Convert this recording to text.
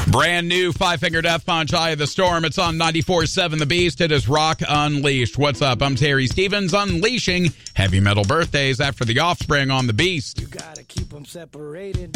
Brand new Five Finger Death Punch, Eye of the Storm. It's on 94.7 The Beast. It is Rock Unleashed. What's up? I'm Terry Stevens, unleashing heavy metal birthdays after The Offspring on The Beast. You gotta keep them separated.